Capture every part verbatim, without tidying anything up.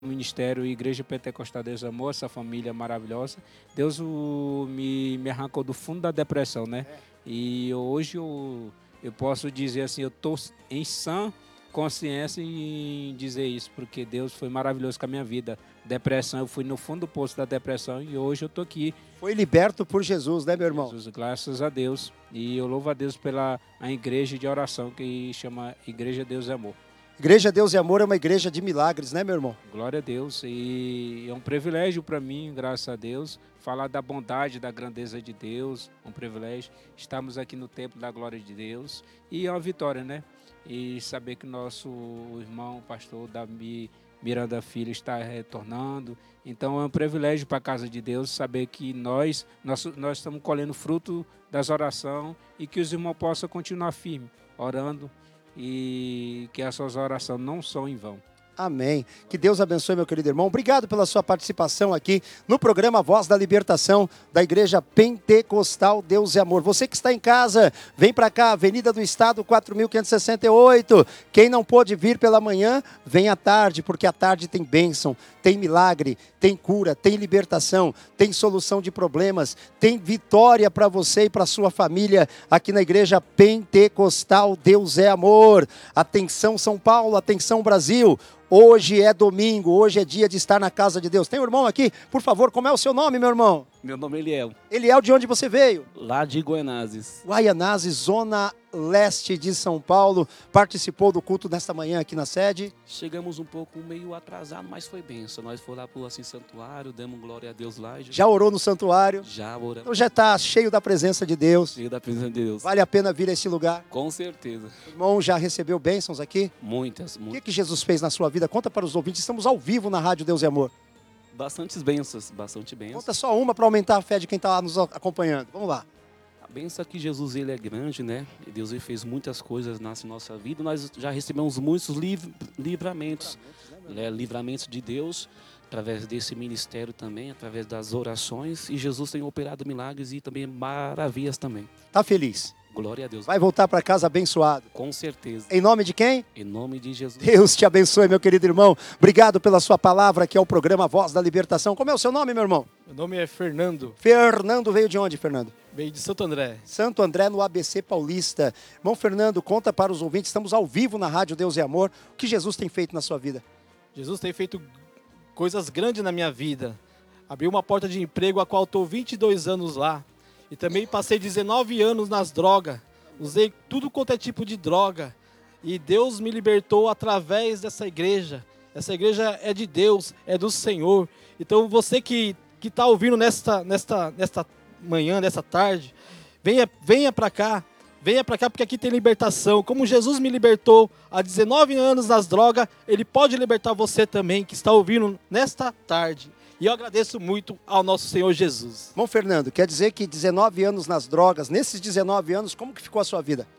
Ministério Igreja Pentecostal Deus Amor, essa família maravilhosa. Deus o, me, me arrancou do fundo da depressão, né? E hoje eu, eu posso dizer assim, eu estou em sã consciência em dizer isso, porque Deus foi maravilhoso com a minha vida. Depressão, eu fui no fundo do poço da depressão e hoje eu estou aqui. Foi liberto por Jesus, né, meu irmão? Jesus, graças a Deus. E eu louvo a Deus pela a igreja de oração que chama Igreja Deus é Amor. Igreja Deus e Amor é uma igreja de milagres, né, meu irmão? Glória a Deus. E é um privilégio para mim, graças a Deus, falar da bondade, da grandeza de Deus. Um privilégio. Estamos aqui no templo da glória de Deus. E é uma vitória, né? E saber que nosso irmão, pastor Davi Miranda Filho, está retornando. Então é um privilégio para a casa de Deus saber que nós, nós, nós estamos colhendo fruto das orações e que os irmãos possam continuar firmes, orando, e que as suas orações não são em vão. Amém. Que Deus abençoe, meu querido irmão. Obrigado pela sua participação aqui no programa Voz da Libertação da Igreja Pentecostal Deus e Amor. Você que está em casa, vem para cá, Avenida do Estado, quatro mil quinhentos e sessenta e oito. Quem não pôde vir pela manhã, vem à tarde, porque à tarde tem bênção, tem milagre, tem cura, tem libertação, tem solução de problemas, tem vitória para você e para sua família aqui na Igreja Pentecostal Deus é Amor. Atenção São Paulo, atenção Brasil. Hoje é domingo, hoje é dia de estar na casa de Deus. Tem um irmão aqui? Por favor, como é o seu nome, meu irmão? Meu nome é Eliel. Eliel, de onde você veio? Lá de Guaianazes. Guaianazes, zona leste de São Paulo. Participou do culto nesta manhã aqui na sede? Chegamos um pouco meio atrasado, mas foi benção. Nós fomos lá para o assim, santuário, demos glória a Deus lá. Já, já orou no santuário? Já oramos. Então já está cheio da presença de Deus. Cheio da presença de Deus. Vale a pena vir a esse lugar? Com certeza. O irmão já recebeu bênçãos aqui? Muitas, muitas. O que, que Jesus fez na sua vida? Conta para os ouvintes. Estamos ao vivo na Rádio Deus e Amor. Bastantes bênçãos, bastante bênçãos. Conta só uma para aumentar a fé de quem está nos acompanhando. Vamos lá. A bênção é que Jesus ele é grande, né? E Deus ele fez muitas coisas na nossa vida. Nós já recebemos muitos liv livramentos, né? Livramentos de Deus, através desse ministério também, através das orações. E Jesus tem operado milagres e também maravilhas também. Tá feliz? Glória a Deus. Vai voltar para casa abençoado. Com certeza. Em nome de quem? Em nome de Jesus. Deus te abençoe, meu querido irmão. Obrigado pela sua palavra, que é o programa Voz da Libertação. Como é o seu nome, meu irmão? Meu nome é Fernando. Fernando veio de onde, Fernando? Veio de Santo André. Santo André, no A B C Paulista. Irmão Fernando, conta para os ouvintes, estamos ao vivo na Rádio Deus e Amor. O que Jesus tem feito na sua vida? Jesus tem feito coisas grandes na minha vida. Abriu uma porta de emprego, a qual estou vinte e dois anos lá. E também passei dezenove anos nas drogas. Usei tudo quanto é tipo de droga. E Deus me libertou através dessa igreja. Essa igreja é de Deus, é do Senhor. Então você que que está ouvindo nesta, nesta, nesta manhã, nesta tarde, venha, venha para cá. Venha para cá porque aqui tem libertação. Como Jesus me libertou há dezenove anos nas drogas, Ele pode libertar você também que está ouvindo nesta tarde. E eu agradeço muito ao nosso Senhor Jesus. Bom, Fernando, quer dizer que dezenove anos nas drogas, nesses dezenove anos, como que ficou a sua vida?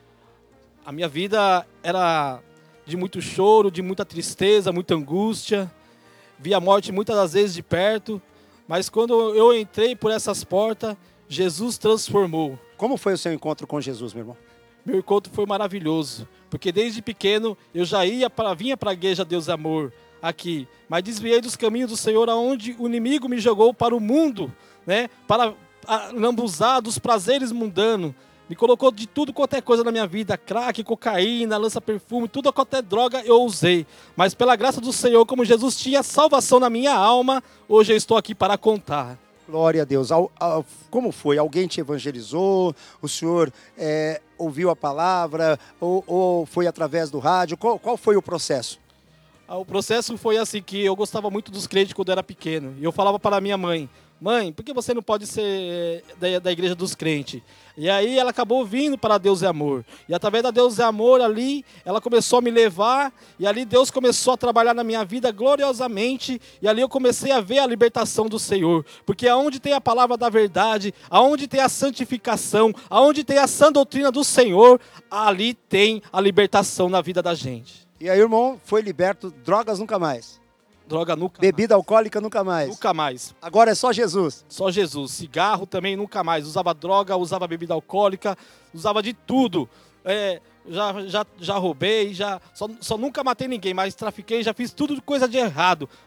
A minha vida era de muito choro, de muita tristeza, muita angústia. Vi a morte muitas das vezes de perto. Mas quando eu entrei por essas portas, Jesus transformou. Como foi o seu encontro com Jesus, meu irmão? Meu encontro foi maravilhoso. Porque desde pequeno eu já ia para, vinha para a igreja Deus Amor. Aqui, mas desviei dos caminhos do Senhor, aonde o inimigo me jogou para o mundo, né? Para lambuzar dos prazeres mundanos. Me colocou de tudo quanto é coisa na minha vida, crack, cocaína, lança-perfume, tudo quanto é droga eu usei. Mas pela graça do Senhor, como Jesus tinha salvação na minha alma, hoje eu estou aqui para contar. Glória a Deus. Como foi? Alguém te evangelizou? O senhor é, ouviu a palavra? Ou, ou foi através do rádio? Qual, qual foi o processo? O processo foi assim, que eu gostava muito dos crentes quando eu era pequeno. E eu falava para a minha mãe, mãe, por que você não pode ser da, da igreja dos crentes? E aí ela acabou vindo para Deus é Amor. E através da Deus é Amor ali, ela começou a me levar. E ali Deus começou a trabalhar na minha vida gloriosamente. E ali eu comecei a ver a libertação do Senhor. Porque aonde tem a palavra da verdade, aonde tem a santificação, aonde tem a sã doutrina do Senhor, ali tem a libertação na vida da gente. E aí, irmão, foi liberto, drogas nunca mais. Droga nunca Bebida mais. alcoólica nunca mais. Nunca mais. Agora é só Jesus. Só Jesus. Cigarro também nunca mais. Usava droga, usava bebida alcoólica, usava de tudo. é, já, já, já roubei, já, só, só nunca matei ninguém, mas trafiquei, já fiz tudo coisa de errado.